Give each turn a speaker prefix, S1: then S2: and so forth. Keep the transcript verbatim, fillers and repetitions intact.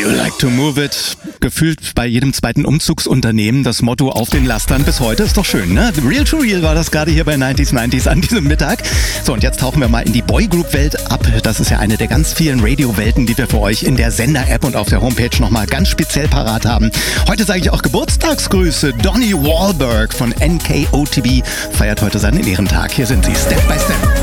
S1: You like to move it. Gefühlt bei jedem zweiten Umzugsunternehmen das Motto auf den Lastern bis heute. Ist doch schön, ne? Real to Real war das gerade hier bei neunzig neunzig an diesem Mittag. So, und jetzt tauchen wir mal in die Boygroup-Welt ab. Das ist ja eine der ganz vielen Radio-Welten, die wir für euch in der Sender-App und auf der Homepage nochmal ganz speziell parat haben. Heute sage ich auch Geburtstagsgrüße. Donny Wahlberg von N K O T B feiert heute seinen Ehrentag. Hier sind sie, Step by Step.